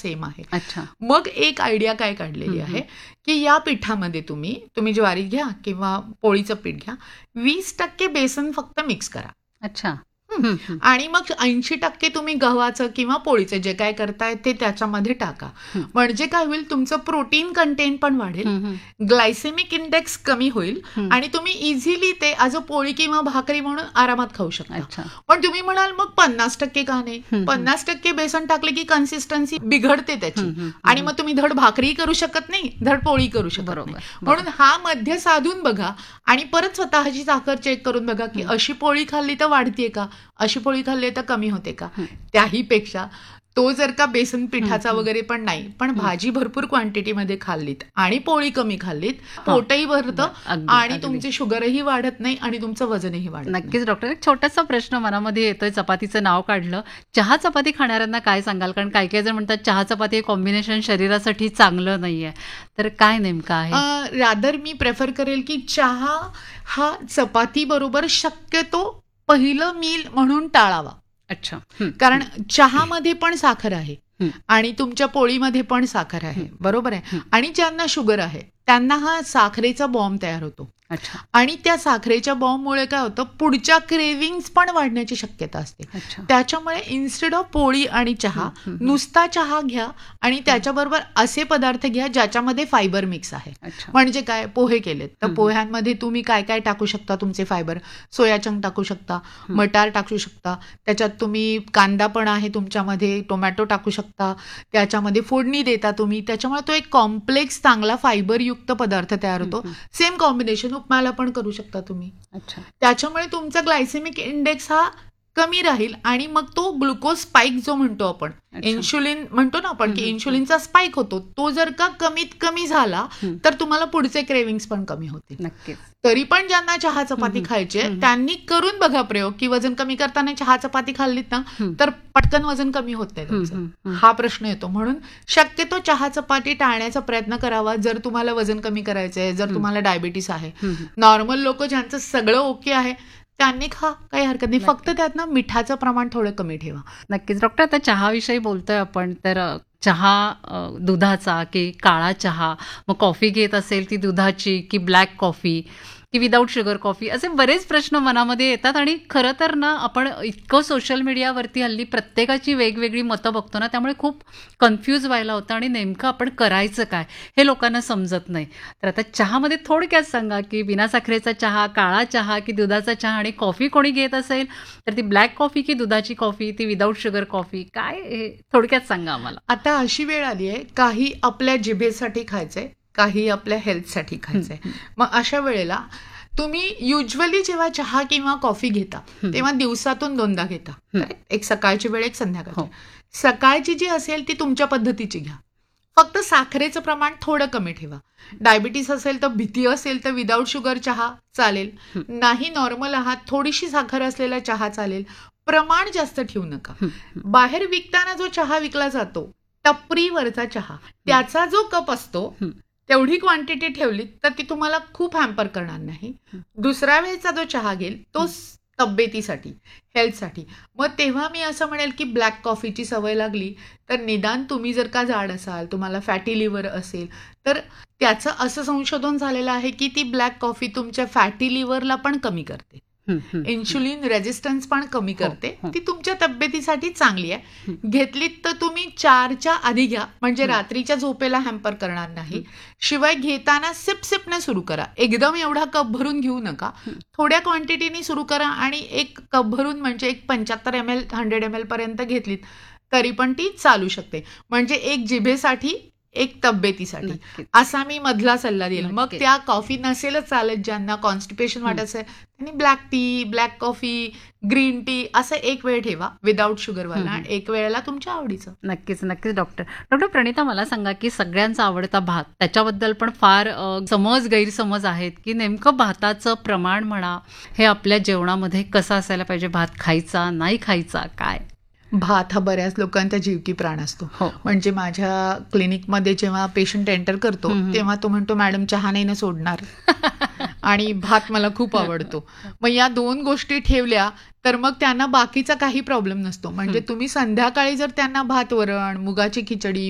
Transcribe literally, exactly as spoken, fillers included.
Same आहे. अच्छा. मग एक आयडिया काय काढलेली आहे की या पिठामध्ये तुम्ही तुम्ही ज्वारी घ्या किंवा पोळीचं पीठ घ्या, वीस टक्के बेसन फक्त मिक्स करा. अच्छा. आणि मग ऐंशी टक्के तुम्ही गव्हाचं किंवा पोळीचं जे काय करताय ते त्याच्यामध्ये टाका. म्हणजे काय होईल, तुमचं प्रोटीन कंटेंट पण वाढेल, ग्लायसेमिक इंडेक्स कमी होईल आणि तुम्ही इझिली ते ॲज अ पोळी किंवा भाकरी म्हणून आरामात खाऊ शकता. पण तुम्ही म्हणाल मग पन्नास टक्के का नाही? पन्नास टक्के बेसन टाकले की कन्सिस्टन्सी बिघडते त्याची आणि मग तुम्ही धड भाकरी करू शकत नाही, धड पोळी करू शकत नाही. म्हणून हा मध्य साधून बघा आणि परत स्वतःची साखर चेक करून बघा की अशी पोळी खाल्ली तर वाढतीये का, अशी पोळी खाल्ली तर कमी होते का. त्याही पेक्षा तो जर का बेसन पिठाचा वगैरे पण नाही, पण भाजी भरपूर क्वांटिटीमध्ये खाल्लीत आणि पोळी कमी खाल्लीत, पोटही भरतं आणि तुमची शुगरही वाढत नाही आणि तुमचं वजनही वाढत नाही. नक्कीच डॉक्टर, एक छोटासा प्रश्न मनामध्ये येतोय. चपातीचं नाव काढलं, चहा चपाती खाणाऱ्यांना काय सांगाल? कारण काही काही जण म्हणतात चहा चपाती हे कॉम्बिनेशन शरीरासाठी चांगलं नाहीये, तर काय नेमकं आहे? रादर मी प्रेफर करेल की चहा हा चपाती बरोबर शक्यतो पहिलं मील म्हणून टाळावा. अच्छा. कारण चहामध्ये पण साखर आहे आणि तुमच्या पोळीमध्ये पण साखर आहे, बरोबर आहे. आणि ज्यांना शुगर आहे त्यांना हा साखरेचा बॉम्ब तयार होतो. आणि त्या साखरेच्या बॉम्बमुळे काय होतं, पुढच्या क्रेविंग्स पण वाढण्याची शक्यता असते. त्याच्यामुळे इन्स्टेड ऑफ पोळी आणि चहा, नुसता चहा घ्या आणि त्याच्याबरोबर असे पदार्थ घ्या ज्याच्यामध्ये फायबर मिक्स आहे. म्हणजे काय, पोहे केलेत तर पोह्यांमध्ये तुम्ही काय काय टाकू शकता तुमचे फायबर, सोयाचंक टाकू शकता, मटार टाकू शकता, त्याच्यात तुम्ही कांदा पण आहे तुमच्यामध्ये, टोमॅटो टाकू शकता, त्याच्यामध्ये फोडणी देता तुम्ही, त्याच्यामुळे तो एक कॉम्प्लेक्स चांगला फायबरयुक्त पदार्थ तयार होतो. सेम कॉम्बिनेशन उपमाला पण करू शकता तुम्ही. त्याच्यामुळे तुमचा ग्लायसेमिक इंडेक्स हा कमी राहील आणि मग तो ग्लुकोज स्पाइक जो म्हणतो आपण, इन्शुलिन म्हणतो ना आपण की इन्शुलिनचा स्पाइक होतो, तो जर का कमीत कमी झाला तर तुम्हाला पुढचे क्रेविंग्स पण कमी होतील. तरी पण ज्यांना चहा चपाती खायची त्यांनी करून बघा प्रयोग की वजन कमी करताना चहा चपाती खाल्लीत ना तर पटकन वजन कमी होत नाही तुमचं. हा प्रश्न येतो. म्हणून शक्यतो चहा चपाती टाळण्याचा प्रयत्न करावा जर तुम्हाला वजन कमी करायचंय, जर तुम्हाला डायबिटीस आहे. नॉर्मल लोक ज्यांचं सगळं ओके आहे त्यांनी खा, काही हरकत नाही, फक्त त्यात ना मिठाचं प्रमाण थोडं कमी ठेवा. नक्कीच डॉक्टर, आता चहाविषयी बोलतोय आपण, तर चहा दुधाचा की काळा चहा, मग कॉफी घेत असेल ती दुधाची की ब्लॅक कॉफी की विदाऊट शुगर कॉफी, असे बरेच प्रश्न मनामध्ये येतात. आणि खरं तर ना आपण इतकं सोशल मीडियावरती हल्ली प्रत्येकाची वेगवेगळी मतं बघतो ना, त्यामुळे खूप कन्फ्यूज व्हायला होतं आणि नेमकं आपण करायचं काय हे लोकांना समजत नाही. तर आता चहामध्ये थोडक्यात सांगा की बिना साखरेचा चहा, काळा चहा की दुधाचा चहा, आणि कॉफी कोणी घेत असेल तर ती ब्लॅक कॉफी की दुधाची कॉफी, ती विदाऊट शुगर कॉफी, काय हे थोडक्यात सांगा आम्हाला. आता अशी वेळ आली आहे, काही आपल्या जिभेसाठी खायचंय, काही आपल्या हेल्थसाठी खायचंय. मग अशा वेळेला तुम्ही युजली जेव्हा चहा किंवा कॉफी घेता तेव्हा दिवसातून दोनदा घेता, एक सकाळची वेळ एक संध्याकाळची. सकाळची जी असेल ती तुमच्या पद्धतीची घ्या, फक्त साखरेचं प्रमाण थोडं कमी ठेवा. डायबिटीस असेल तर, भीती असेल तर विदाऊट शुगर चहा चालेल, नाही नॉर्मल आहात थोडीशी साखर असलेला चहा चालेल. प्रमाण जास्त ठेवू नका. बाहेर विकताना जो चहा विकला जातो टपरीवरचा चहा, त्याचा जो कप असतो तेवढी क्वांटिटी ठेवली तर ती तुम्हाला खूप हॅम्पर करणार नाही. दुसऱ्या वेळेचा जो चहा घेईल तो तब्येतीसाठी, हेल्थसाठी. मग तेव्हा मी असं म्हणेल की ब्लॅक कॉफीची सवय लागली तर निदान तुम्ही जर का जाड असाल, तुम्हाला फॅटी लिव्हर असेल तर त्याचं असं संशोधन झालेलं आहे की ती ब्लॅक कॉफी तुमच्या फॅटी लिव्हरला पण कमी करते, इन्शुलिन रेजिस्टन्स पण कमी करते, ती तुमच्या तब्येतीसाठी चांगली आहे. घेतलीत तर तुम्ही चारच्या आधी घ्या, म्हणजे रात्रीच्या झोपेला हॅम्पर करणार नाही. शिवाय घेताना सिप सिपने सुरू करा, एकदम एवढा कप भरून घेऊ नका, थोड्या क्वांटिटीने सुरू करा. आणि एक कप भरून म्हणजे एक पंच्याहत्तर M L hundred M L पर्यंत घेतलीत तरी पण ती चालू शकते. म्हणजे एक जिभेसाठी एक तब्येतीसाठी असा मी मधला सल्ला देईल. मग त्या कॉफी नसेलच चालत, ज्यांना कॉन्स्टिपेशन वाटत असेल त्यांनी black tea, black coffee, green tea असं एक वेळ ठेवा विदाऊट शुगरवाला, एक वेळेला तुमच्या आवडीचं. नक्कीच नक्कीच डॉक्टर. डॉक्टर प्रणिता, मला सांगा की सगळ्यांचा आवडता भात, त्याच्याबद्दल पण फार समज गैरसमज आहेत की नेमकं भाताचं प्रमाण म्हणा हे आपल्या जेवणामध्ये कसं असायला पाहिजे, भात खायचा नाही खायचा, काय? भात हा बऱ्याच लोकांचा जीवकी प्राण असतो. म्हणजे माझ्या क्लिनिकमध्ये जेव्हा पेशंट एंटर करतो तेव्हा तो म्हणतो मॅडम चहा नाही ना सोडणार आणि भात मला खूप आवडतो. मग या दोन गोष्टी ठेवल्या तर मग त्यांना बाकीचा काही प्रॉब्लेम नसतो. म्हणजे तुम्ही संध्याकाळी जर त्यांना भात वरण, मुगाची खिचडी,